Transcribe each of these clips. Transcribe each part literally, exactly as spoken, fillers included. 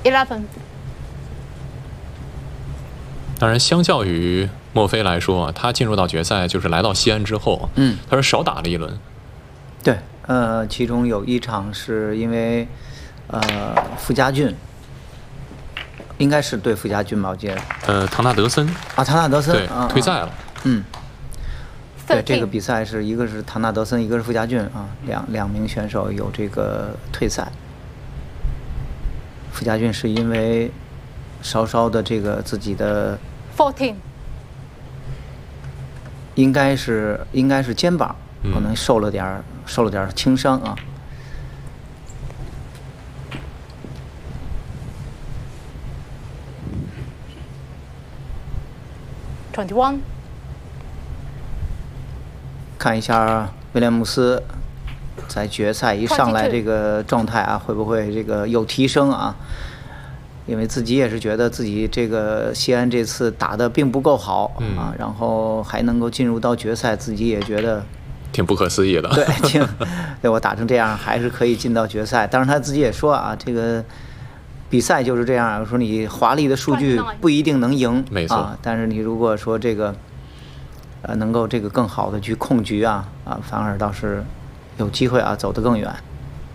eleven。 当然，相较于墨菲来说啊，他进入到决赛就是来到西安之后， 嗯， 他是少打了一轮。 对，呃，其中有一场是因为呃傅家俊。应该是对傅家俊吧，我记得。 呃，唐纳德森啊，唐纳德森对、 啊、 退赛了。 嗯，对，这个比赛是一个是唐纳德森，一个是傅家俊啊，两两名选手有这个退赛。傅家俊是因为稍稍的这个自己的 fourteen， 应该是应该是肩膀可能受了点、嗯、受了点轻伤啊。 twenty-one， 看一下威廉姆斯在决赛一上来这个状态啊，会不会这个有提升啊？因为自己也是觉得自己这个西安这次打得并不够好、嗯、啊，然后还能够进入到决赛，自己也觉得挺不可思议的。 对，挺对我打成这样还是可以进到决赛。当然他自己也说啊，这个。比赛就是这样，说你华丽的数据不一定能赢， 没错、 啊，但是你如果说这个，呃，能够这个更好的去控局啊，啊，反而倒是有机会啊，走得更远。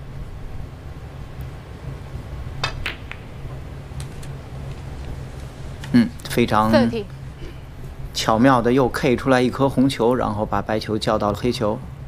嗯，非常巧妙的又 K 出来一颗红球，然后把白球叫到了黑球。